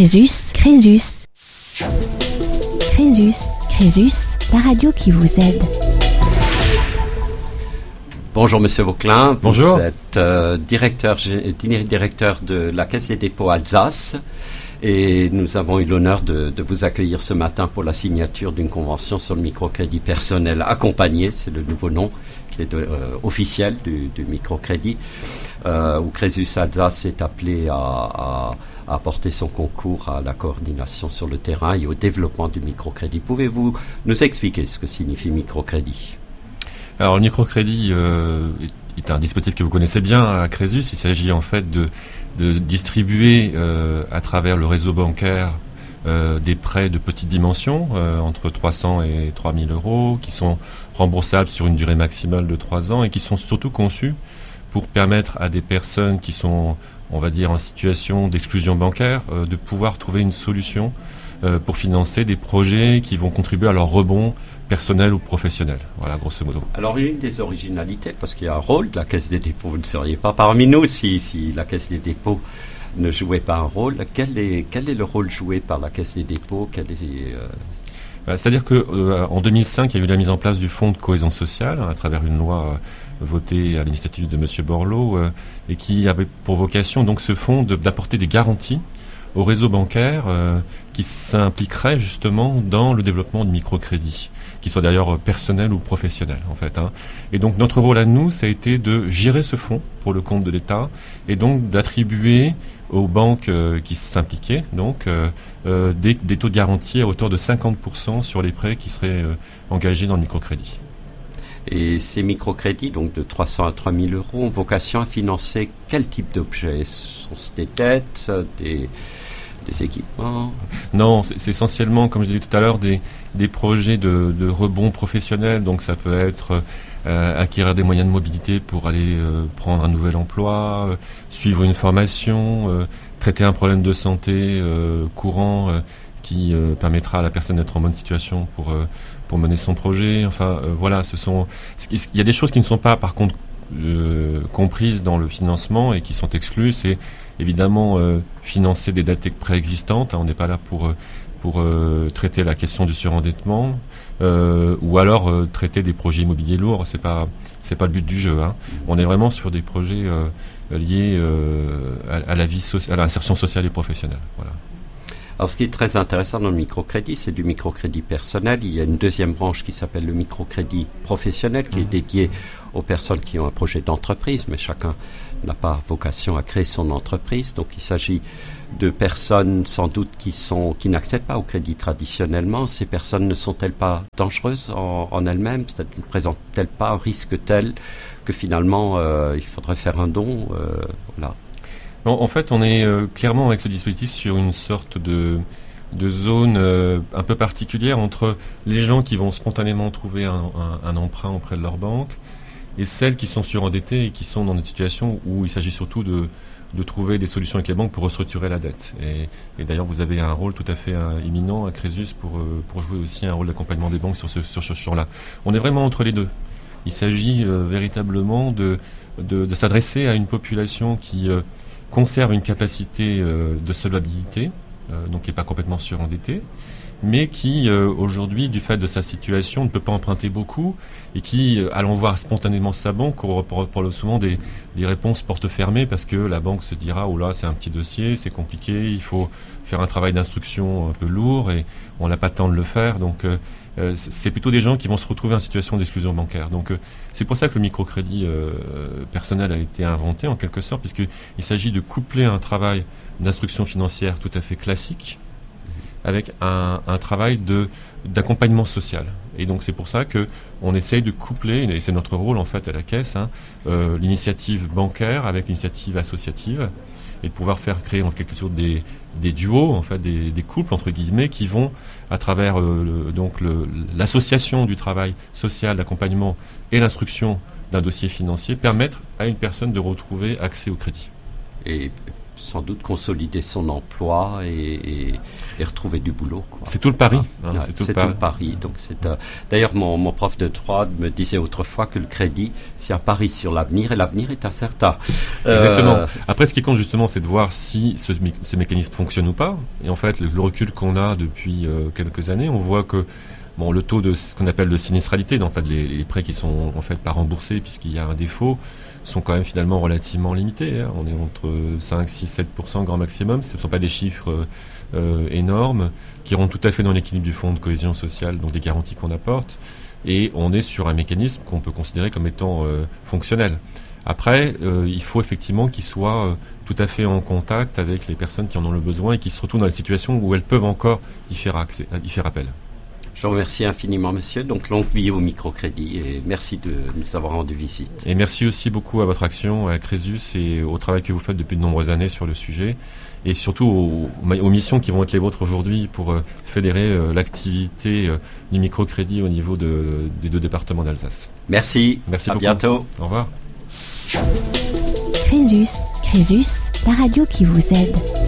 Crésus, Crésus. Crésus, Crésus, la radio qui vous aide. Bonjour Monsieur Vauquelin, Bonjour. Vous êtes directeur de la Caisse des dépôts Alsace et nous avons eu l'honneur de vous accueillir ce matin pour la signature d'une convention sur le microcrédit personnel accompagné, c'est le nouveau nom qui est officiel du microcrédit, où Crésus Alsace est appelé à apporter son concours à la coordination sur le terrain et au développement du microcrédit. Pouvez-vous nous expliquer ce que signifie microcrédit ? Alors le microcrédit est un dispositif que vous connaissez bien à Crésus. Il s'agit en fait de distribuer à travers le réseau bancaire des prêts de petite dimension, entre 300 et 3000 euros, qui sont remboursables sur une durée maximale de 3 ans et qui sont surtout conçus pour permettre à des personnes qui sont, on va dire, en situation d'exclusion bancaire, de pouvoir trouver une solution pour financer des projets qui vont contribuer à leur rebond personnel ou professionnel. Voilà, grosso modo. Alors, une des originalités, parce qu'il y a un rôle de la Caisse des dépôts, vous ne seriez pas parmi nous si la Caisse des dépôts ne jouait pas un rôle. Quel est le rôle joué par la Caisse des dépôts ? C'est-à-dire qu'en 2005, il y a eu la mise en place du Fonds de cohésion sociale à travers une loi votée à l'initiative de M. Borloo et qui avait pour vocation, donc, ce fonds d'apporter des garanties au réseau bancaire qui s'impliquerait justement dans le développement de microcrédits, qui soit d'ailleurs personnel ou professionnel en fait. Et donc notre rôle à nous, ça a été de gérer ce fonds pour le compte de l'État et donc d'attribuer aux banques qui s'impliquaient donc des taux de garantie à hauteur de 50% sur les prêts qui seraient engagés dans le microcrédit. Et ces microcrédits, donc de 300 à 3000 euros, ont vocation à financer quel type d'objets ? Sont-ce des dettes, des équipements ? Non, c'est essentiellement, comme je disais tout à l'heure, des projets de rebond professionnel. Donc ça peut être acquérir des moyens de mobilité pour aller prendre un nouvel emploi, suivre une formation, traiter un problème de santé courant qui permettra à la personne d'être en bonne situation pour mener son projet. Enfin, voilà, il y a des choses qui ne sont pas, par contre, comprises dans le financement et qui sont exclues. C'est évidemment financer des dettes préexistantes. On n'est pas là pour traiter la question du surendettement ou alors traiter des projets immobiliers lourds. C'est pas le but du jeu. On est vraiment sur des projets liés à la vie à l'insertion sociale et professionnelle. Voilà. Alors, ce qui est très intéressant dans le microcrédit, c'est du microcrédit personnel. Il y a une deuxième branche qui s'appelle le microcrédit professionnel, qui est dédié aux personnes qui ont un projet d'entreprise, mais chacun n'a pas vocation à créer son entreprise. Donc, il s'agit de personnes, sans doute, qui n'accèdent pas au crédit traditionnellement. Ces personnes ne sont-elles pas dangereuses en elles-mêmes ? Ne présentent-elles pas un risque tel que finalement, il faudrait faire un don voilà. En fait, on est clairement avec ce dispositif sur une sorte de zone un peu particulière entre les gens qui vont spontanément trouver un emprunt auprès de leur banque et celles qui sont surendettées et qui sont dans une situation où il s'agit surtout de trouver des solutions avec les banques pour restructurer la dette. Et d'ailleurs, vous avez un rôle tout à fait imminent à Crésus pour jouer aussi un rôle d'accompagnement des banques sur ce champ-là. On est vraiment entre les deux. Il s'agit véritablement de s'adresser à une population qui conserve une capacité de solvabilité, donc qui n'est pas complètement surendettée, mais qui aujourd'hui, du fait de sa situation, ne peut pas emprunter beaucoup et qui, allant voir spontanément sa banque, aura souvent des réponses porte fermée parce que la banque se dira « Oh là, c'est un petit dossier, c'est compliqué, il faut faire un travail d'instruction un peu lourd et on n'a pas le temps de le faire. » Donc c'est plutôt des gens qui vont se retrouver en situation d'exclusion bancaire. Donc c'est pour ça que le microcrédit personnel a été inventé en quelque sorte, puisqu'il s'agit de coupler un travail d'instruction financière tout à fait classique avec un travail d'accompagnement social. Et donc c'est pour ça qu'on essaye de coupler, et c'est notre rôle en fait à la Caisse, l'initiative bancaire avec l'initiative associative, et de pouvoir faire créer en quelque sorte des duos, en fait, des couples entre guillemets, qui vont à travers l'association du travail social, d'accompagnement et l'instruction d'un dossier financier permettre à une personne de retrouver accès au crédit. Et sans doute consolider son emploi et retrouver du boulot, quoi. C'est tout le pari. C'est tout le pari. Donc d'ailleurs, mon prof de droit me disait autrefois que le crédit, c'est un pari sur l'avenir, et l'avenir est incertain. Exactement. Après, ce qui compte justement, c'est de voir si ce mécanisme fonctionne ou pas. Et en fait, le recul qu'on a depuis quelques années, on voit que le taux de ce qu'on appelle de sinistralité, en fait, les prêts qui sont en fait pas remboursés puisqu'il y a un défaut, sont quand même finalement relativement limités. On est entre 5, 6, 7% grand maximum. Ce ne sont pas des chiffres énormes qui rentrent tout à fait dans l'équilibre du fonds de cohésion sociale, donc des garanties qu'on apporte. Et on est sur un mécanisme qu'on peut considérer comme étant fonctionnel. Après, il faut effectivement qu'ils soient tout à fait en contact avec les personnes qui en ont le besoin et qui se retrouvent dans les situations où elles peuvent encore y faire appel. Je vous remercie infiniment, monsieur. Donc, longue vie au microcrédit, et merci de nous avoir rendu visite. Et merci aussi beaucoup à votre action, à Crésus, et au travail que vous faites depuis de nombreuses années sur le sujet, et surtout aux missions qui vont être les vôtres aujourd'hui pour fédérer l'activité du microcrédit au niveau des 2 départements d'Alsace. Merci. Merci à beaucoup. Bientôt. Au revoir. Crésus, la radio qui vous aide.